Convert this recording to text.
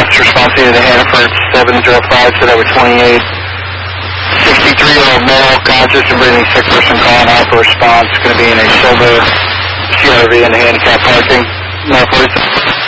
emergency response needed to Hannaford 705, said over 28. 63-year-old male, conscious and breathing sick person calling out for response. Going to be in a silver CRV in the handicap parking. North Police.